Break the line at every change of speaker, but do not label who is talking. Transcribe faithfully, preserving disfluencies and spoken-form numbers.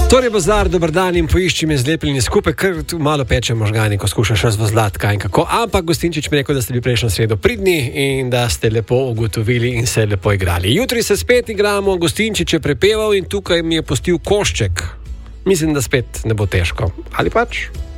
Torej, Bazar, dober dan in poišči me zlepljeni skupaj, ker tu malo peče možgani, ko skušaš razvozlati kaj in kako. Ampak Gostinčič mi rekel, da ste bili prejšnjo sredo pridni in da ste lepo ugotovili in se lepo igrali. Jutri se spet igramo, Gostinčič je prepeval in tukaj mi je pustil košček. Mislim, da spet ne bo težko. Ali pač?